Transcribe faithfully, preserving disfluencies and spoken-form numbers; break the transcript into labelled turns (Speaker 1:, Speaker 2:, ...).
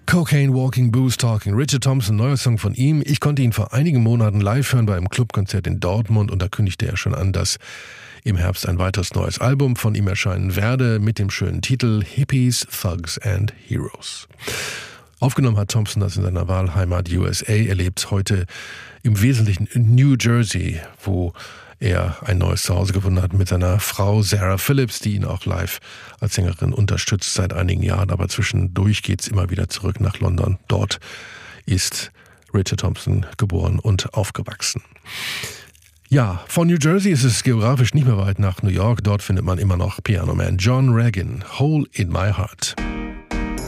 Speaker 1: Cocaine Walking, Booze Talking. Richard Thompson, neuer Song von ihm. Ich konnte ihn vor einigen Monaten live hören bei einem Clubkonzert in Dortmund und da kündigte er schon an, dass im Herbst ein weiteres neues Album von ihm erscheinen werde mit dem schönen Titel Hippies, Thugs and Heroes. Aufgenommen hat Thompson das in seiner Wahlheimat U S A. Er lebt heute im Wesentlichen in New Jersey, wo er ein neues Zuhause gefunden hat mit seiner Frau Sarah Phillips, die ihn auch live als Sängerin unterstützt seit einigen Jahren. Aber zwischendurch geht's immer wieder zurück nach London. Dort ist Richard Thompson geboren und aufgewachsen. Ja, von New Jersey ist es geografisch nicht mehr weit nach New York. Dort findet man immer noch Piano Man John Regan, Hole in My Heart.